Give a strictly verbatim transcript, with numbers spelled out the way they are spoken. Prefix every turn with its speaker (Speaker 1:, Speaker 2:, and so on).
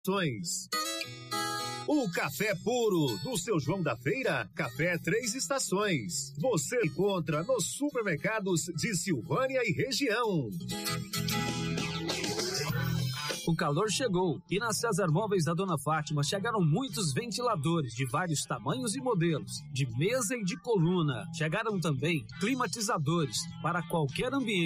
Speaker 1: O café puro do seu João da Feira, Café Três Estações. Você encontra nos supermercados de Silvânia e região.
Speaker 2: O calor chegou e na César Móveis da Dona Fátima chegaram muitos ventiladores de vários tamanhos e modelos, de mesa e de coluna. Chegaram também climatizadores para qualquer ambiente.